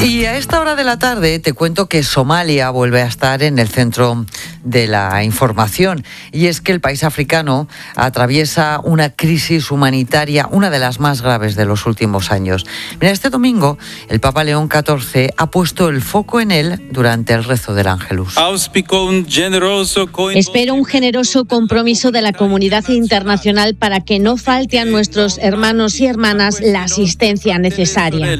Y a esta hora de la tarde te cuento que Somalia vuelve a estar en el centro de la información. Y es que el país africano atraviesa una crisis humanitaria, una de las más graves de los últimos años. Mira, este domingo el Papa León XIV ha puesto el foco en él durante el rezo del Ángelus. Espero un generoso compromiso de la comunidad internacional para que no falte a nuestros hermanos y hermanas la asistencia necesaria.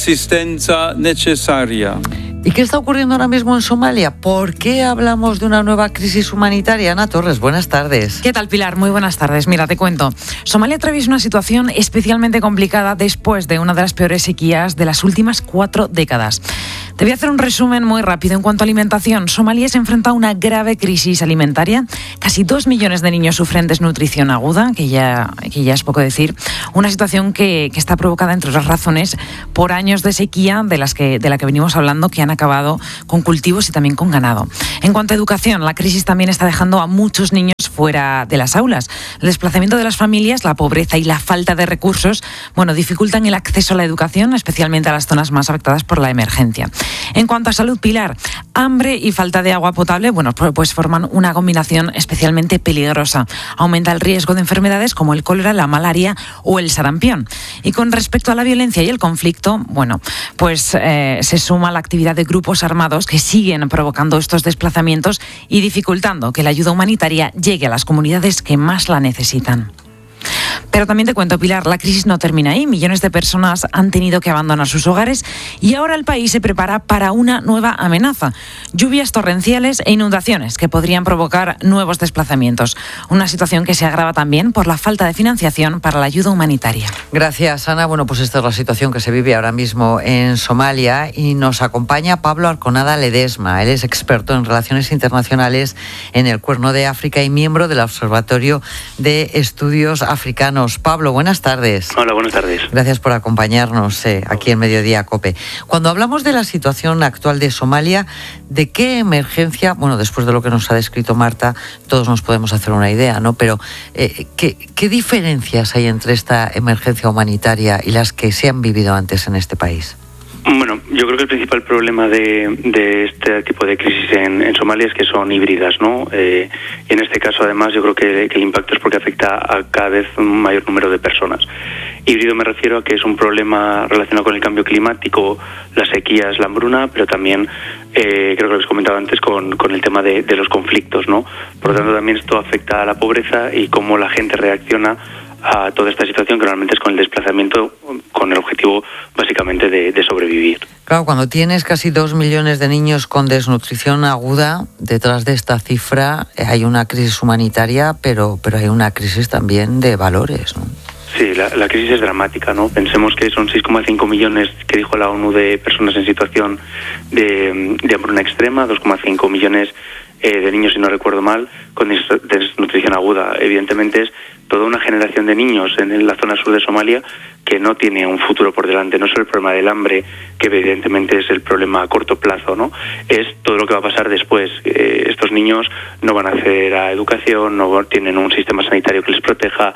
¿Y qué está ocurriendo ahora mismo en Somalia? ¿Por qué hablamos de una nueva crisis humanitaria? Ana Torres, buenas tardes. ¿Qué tal, Pilar? Muy buenas tardes. Mira, te cuento. Somalia atraviesa una situación especialmente complicada después de una de las peores sequías de las últimas 4 décadas. Te voy a hacer un resumen muy rápido. En cuanto a alimentación, Somalia se enfrenta a una grave crisis alimentaria. Casi 2 millones de niños sufren desnutrición aguda, que ya es poco decir. Una situación que está provocada, entre otras razones, por años de sequía de la que venimos hablando, que han acabado con cultivos y también con ganado. En cuanto a educación, la crisis también está dejando a muchos niños fuera de las aulas. El desplazamiento de las familias, la pobreza y la falta de recursos, dificultan el acceso a la educación, especialmente a las zonas más afectadas por la emergencia. En cuanto a salud, Pilar, hambre y falta de agua potable, pues forman una combinación especialmente peligrosa. Aumenta el riesgo de enfermedades como el cólera, la malaria o el sarampión. Y con respecto a la violencia y el conflicto, se suma la actividad de grupos armados que siguen provocando estos desplazamientos y dificultando que la ayuda humanitaria llegue a las comunidades que más la necesitan. Pero también te cuento, Pilar, la crisis no termina ahí. Millones de personas han tenido que abandonar sus hogares y ahora el país se prepara para una nueva amenaza. Lluvias torrenciales e inundaciones que podrían provocar nuevos desplazamientos. Una situación que se agrava también por la falta de financiación para la ayuda humanitaria. Gracias, Ana. Pues esta es la situación que se vive ahora mismo en Somalia y nos acompaña Pablo Arconada Ledesma. Él es experto en relaciones internacionales en el Cuerno de África y miembro del Observatorio de Estudios Africanos. Pablo, buenas tardes. Hola, buenas tardes. Gracias por acompañarnos aquí en Mediodía COPE. Cuando hablamos de la situación actual de Somalia, ¿de qué emergencia, después de lo que nos ha descrito Marta, todos nos podemos hacer una idea, ¿no? Pero, ¿qué diferencias hay entre esta emergencia humanitaria y las que se han vivido antes en este país? Bueno, yo creo que el principal problema de este tipo de crisis en Somalia es que son híbridas, ¿no? Y en este caso, además, yo creo que el impacto es porque afecta a cada vez un mayor número de personas. Híbrido me refiero a que es un problema relacionado con el cambio climático, las sequías, la hambruna, pero también, creo que lo habéis comentado antes, con el tema de los conflictos, ¿no? Por lo tanto, también esto afecta a la pobreza y cómo la gente reacciona a toda esta situación, que normalmente es con el desplazamiento, con el objetivo básicamente de sobrevivir. Claro, cuando tienes casi 2 millones de niños con desnutrición aguda, detrás de esta cifra hay una crisis humanitaria, pero hay una crisis también de valores, ¿no? Sí, la crisis es dramática, ¿no? Pensemos que son 6,5 millones, que dijo la ONU, de personas en situación de hambruna extrema, 2,5 millones de niños, si no recuerdo mal, con desnutrición aguda. Evidentemente es toda una generación de niños en la zona sur de Somalia que no tiene un futuro por delante. No solo el problema del hambre, que evidentemente es el problema a corto plazo, ¿no? Es todo lo que va a pasar después. Estos niños no van a acceder a educación, no tienen un sistema sanitario que les proteja.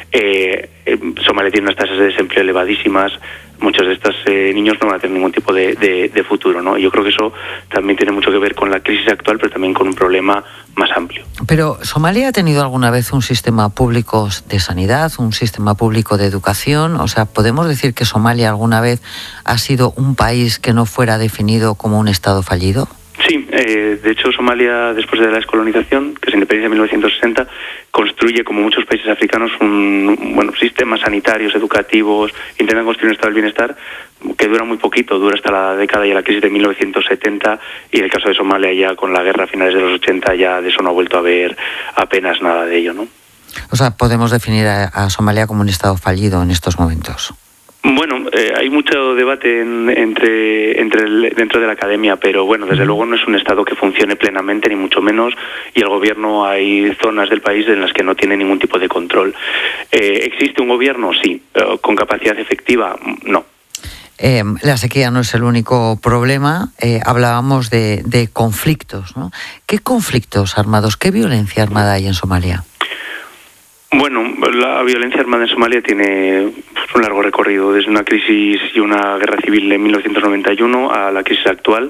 Somalia tiene unas tasas de desempleo elevadísimas. Muchos de estos niños no van a tener ningún tipo de futuro, ¿no? Yo creo que eso también tiene mucho que ver con la crisis actual, pero también con un problema más amplio. Pero ¿Somalia ha tenido alguna vez un sistema público de sanidad, un sistema público de educación? O sea, ¿podemos decir que Somalia alguna vez ha sido un país que no fuera definido como un Estado fallido? Sí, de hecho Somalia, después de la descolonización, que se independiza en 1960, construye, como muchos países africanos, sistemas sanitarios, educativos, intentan construir un estado del bienestar que dura muy poquito, dura hasta la década y la crisis de 1970, y en el caso de Somalia ya con la guerra a finales de los 80 ya de eso no ha vuelto a haber apenas nada de ello, ¿no? O sea, podemos definir a Somalia como un Estado fallido en estos momentos. Bueno, hay mucho debate dentro de la academia, pero desde luego no es un Estado que funcione plenamente, ni mucho menos, y el gobierno, hay zonas del país en las que no tiene ningún tipo de control. ¿Existe un gobierno? Sí. ¿Con capacidad efectiva? No. La sequía no es el único problema. Hablábamos de conflictos, ¿no? ¿Qué conflictos armados, qué violencia armada hay en Somalia? Bueno, la violencia armada en Somalia tiene un largo recorrido, desde una crisis y una guerra civil en 1991 a la crisis actual,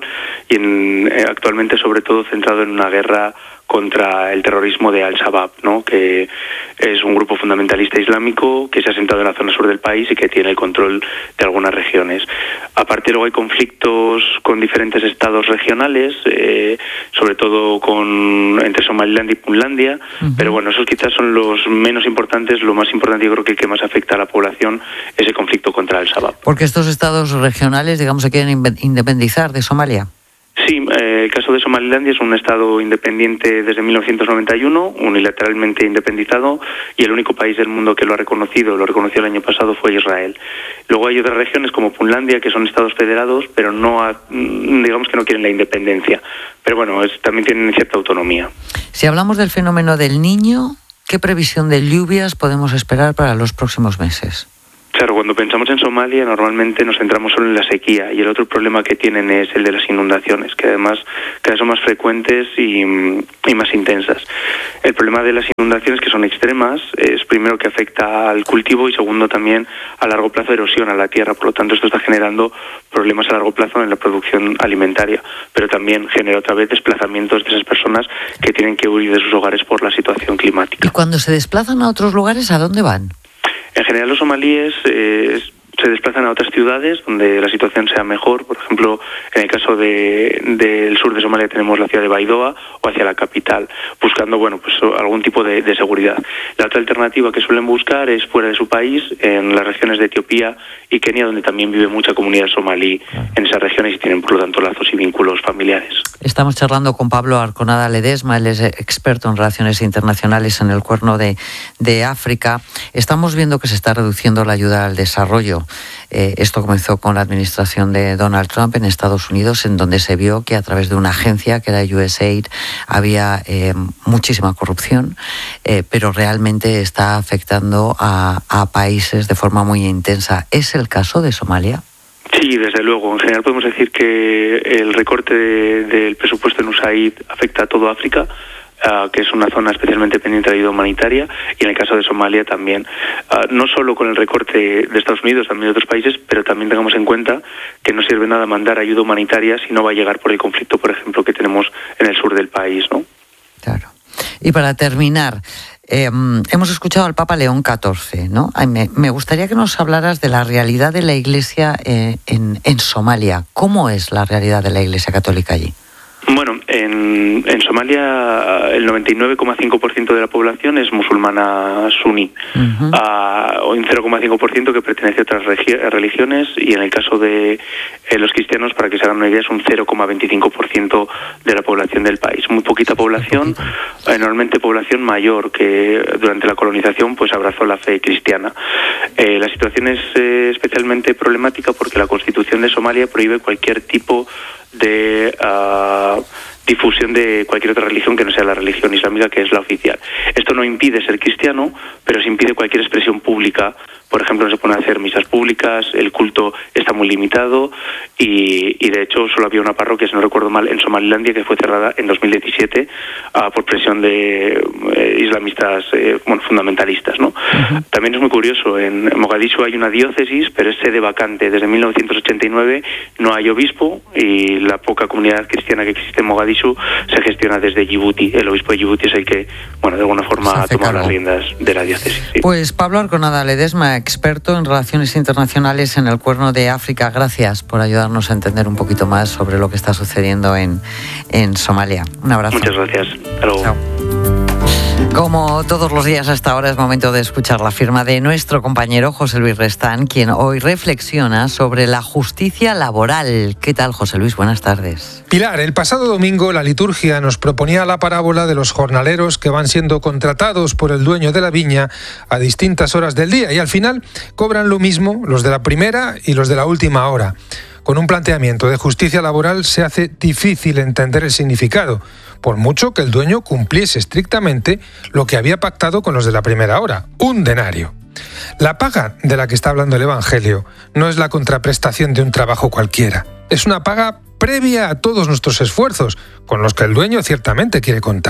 y actualmente sobre todo centrado en una guerra contra el terrorismo de Al-Shabaab, ¿no? Que es un grupo fundamentalista islámico que se ha asentado en la zona sur del país y que tiene el control de algunas regiones. Aparte, luego hay conflictos con diferentes estados regionales, sobre todo entre Somalilandia y Puntlandia, pero bueno, esos quizás son los menos importantes. Lo más importante, yo creo que el que más afecta a la población es el conflicto contra Al-Shabaab. Porque estos estados regionales, digamos, se quieren independizar de Somalia. Sí, el caso de Somalilandia es un estado independiente desde 1991, unilateralmente independizado, y el único país del mundo que lo reconoció el año pasado fue Israel. Luego hay otras regiones como Puntlandia, que son estados federados, pero digamos que no quieren la independencia. Pero bueno, también tienen cierta autonomía. Si hablamos del fenómeno del Niño, ¿qué previsión de lluvias podemos esperar para los próximos meses? Claro, cuando pensamos en Somalia normalmente nos centramos solo en la sequía, y el otro problema que tienen es el de las inundaciones, que además cada vez son más frecuentes y más intensas. El problema de las inundaciones, que son extremas, es primero que afecta al cultivo y segundo también a largo plazo erosión a la tierra. Por lo tanto, esto está generando problemas a largo plazo en la producción alimentaria, pero también genera otra vez desplazamientos de esas personas que tienen que huir de sus hogares por la situación climática. ¿Y cuando se desplazan a otros lugares, a dónde van? En general los somalíes se desplazan a otras ciudades donde la situación sea mejor. Por ejemplo, en el caso del sur de Somalia tenemos la ciudad de Baidoa, o hacia la capital, buscando algún tipo de seguridad. La otra alternativa que suelen buscar es fuera de su país, en las regiones de Etiopía y Kenia, donde también vive mucha comunidad somalí en esas regiones y tienen por lo tanto lazos y vínculos familiares. Estamos charlando con Pablo Arconada Ledesma, él es experto en relaciones internacionales en el Cuerno de África. Estamos viendo que se está reduciendo la ayuda al desarrollo. Esto comenzó con la administración de Donald Trump en Estados Unidos, en donde se vio que a través de una agencia que era USAID había muchísima corrupción, pero realmente está afectando a países de forma muy intensa. ¿Es el caso de Somalia? Sí, desde luego. En general podemos decir que el recorte del presupuesto en USAID afecta a toda África, que es una zona especialmente pendiente de ayuda humanitaria, y en el caso de Somalia también. No solo con el recorte de Estados Unidos, también de otros países, pero también tengamos en cuenta que no sirve nada mandar ayuda humanitaria si no va a llegar por el conflicto, por ejemplo, que tenemos en el sur del país, ¿no? Claro. Y para terminar, hemos escuchado al Papa León XIV, ¿no? Me gustaría que nos hablaras de la realidad de la Iglesia en Somalia. ¿Cómo es la realidad de la Iglesia católica allí? Bueno, en Somalia el 99,5% de la población es musulmana suní, o un 0,5% que pertenece a otras religiones, y en el caso de los cristianos, para que se hagan una idea, es un 0,25% de la población del país. Muy poquita población, enormemente población mayor que durante la colonización pues abrazó la fe cristiana. La situación es especialmente problemática porque la Constitución de Somalia prohíbe cualquier tipo de difusión de cualquier otra religión que no sea la religión islámica, que es la oficial. Esto no impide ser cristiano, pero sí impide cualquier expresión pública. Por ejemplo, no se pueden hacer misas públicas, el culto está muy limitado y de hecho solo había una parroquia, si no recuerdo mal, en Somalilandia, que fue cerrada en 2017 por presión de islamistas fundamentalistas, ¿no? También es muy curioso, en Mogadishu hay una diócesis, pero es sede vacante. Desde 1989 no hay obispo y la poca comunidad cristiana que existe en Mogadishu se gestiona desde Yibuti. El obispo de Yibuti es el que, de alguna forma ha tomado las riendas de la diócesis. Sí. Pues Pablo Arconada Ledesma, experto en relaciones internacionales en el Cuerno de África, gracias por ayudarnos a entender un poquito más sobre lo que está sucediendo en Somalia. Un abrazo. Muchas gracias. Hasta luego. Chao. Como todos los días hasta ahora es momento de escuchar la firma de nuestro compañero José Luis Restán, quien hoy reflexiona sobre la justicia laboral. ¿Qué tal, José Luis? Buenas tardes. Pilar, el pasado domingo la liturgia nos proponía la parábola de los jornaleros que van siendo contratados por el dueño de la viña a distintas horas del día y al final cobran lo mismo los de la primera y los de la última hora. Con un planteamiento de justicia laboral se hace difícil entender el significado, por mucho que el dueño cumpliese estrictamente lo que había pactado con los de la primera hora, un denario. La paga de la que está hablando el Evangelio no es la contraprestación de un trabajo cualquiera, es una paga previa a todos nuestros esfuerzos, con los que el dueño ciertamente quiere contar.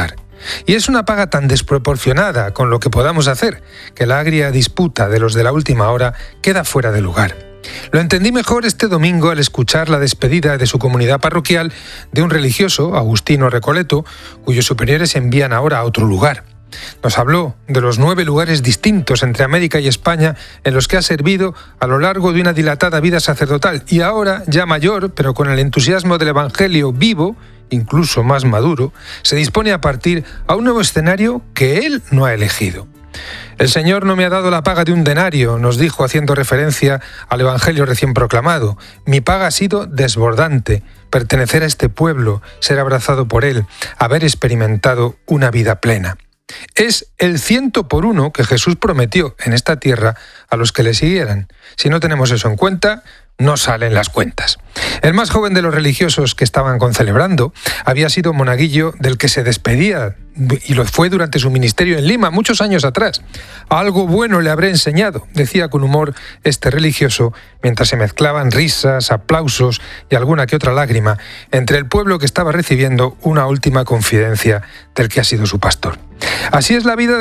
Y es una paga tan desproporcionada con lo que podamos hacer, que la agria disputa de los de la última hora queda fuera de lugar. Lo entendí mejor este domingo al escuchar la despedida de su comunidad parroquial de un religioso, Agustino Recoleto, cuyos superiores envían ahora a otro lugar. Nos habló de los 9 lugares distintos entre América y España en los que ha servido a lo largo de una dilatada vida sacerdotal y ahora, ya mayor, pero con el entusiasmo del Evangelio vivo, incluso más maduro, se dispone a partir a un nuevo escenario que él no ha elegido. El Señor no me ha dado la paga de un denario, nos dijo haciendo referencia al Evangelio recién proclamado. Mi paga ha sido desbordante, pertenecer a este pueblo, ser abrazado por él, haber experimentado una vida plena. Es el 100 por 1 que Jesús prometió en esta tierra a los que le siguieran. Si no tenemos eso en cuenta, no salen las cuentas. El más joven de los religiosos que estaban concelebrando había sido monaguillo del que se despedía y lo fue durante su ministerio en Lima muchos años atrás. Algo bueno le habré enseñado, decía con humor este religioso, mientras se mezclaban risas, aplausos y alguna que otra lágrima entre el pueblo que estaba recibiendo una última confidencia del que ha sido su pastor. Así es la vida